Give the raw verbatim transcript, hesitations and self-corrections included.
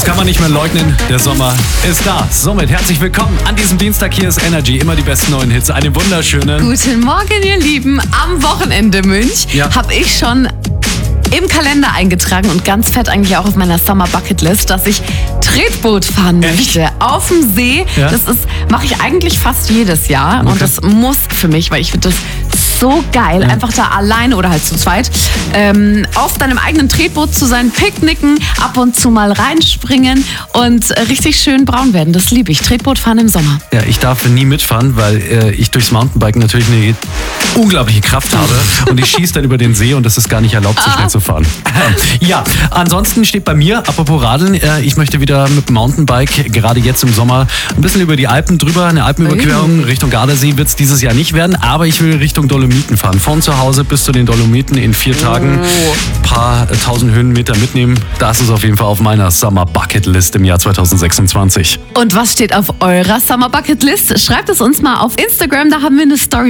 Das kann man nicht mehr leugnen, der Sommer ist da. Somit herzlich willkommen an diesem Dienstag. Hier ist Energy, immer die besten neuen Hits. Einen wunderschönen Guten Morgen, ihr Lieben. Am Wochenende, Münch, Ja. habe ich schon im Kalender eingetragen und ganz fett eigentlich auch auf meiner Summer Bucket List, dass ich Tretboot fahren Echt? möchte. Auf dem See. Ja. Das ist mache ich eigentlich fast jedes Jahr. Okay. Und das muss für mich, weil ich finde das so geil, einfach da alleine oder halt zu zweit ähm, auf deinem eigenen Tretboot zu sein, picknicken, ab und zu mal reinspringen und äh, richtig schön braun werden. Das liebe ich. Tretboot fahren im Sommer. Ja, ich darf nie mitfahren, weil äh, ich durchs Mountainbiken natürlich eine unglaubliche Kraft habe und ich schieße dann über den See und das ist gar nicht erlaubt, so schnell zu fahren. Ja, ansonsten steht bei mir, apropos Radeln, äh, ich möchte wieder mit dem Mountainbike, gerade jetzt im Sommer, ein bisschen über die Alpen drüber, eine Alpenüberquerung Richtung Gardasee wird es dieses Jahr nicht werden, aber ich will Richtung Dolomiten fahren. Von zu Hause bis zu den Dolomiten in vier Tagen, ein paar äh, tausend Höhenmeter mitnehmen. Das ist auf jeden Fall auf meiner Summer Bucket List im Jahr zweitausendsechsundzwanzig. Und was steht auf eurer Summer Bucket List? Schreibt es uns mal auf Instagram, da haben wir eine Story